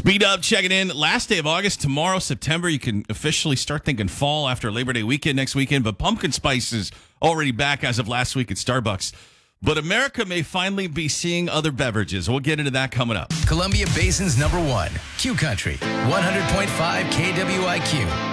Speed Up checking in. Last day of August, tomorrow, September. You can officially start thinking fall after Labor Day weekend next weekend. But pumpkin spice is already back as of last week at Starbucks. But America may finally be seeing other beverages. We'll get into that coming up. Columbia Basin's #1, Q Country, 100.5 KWIQ.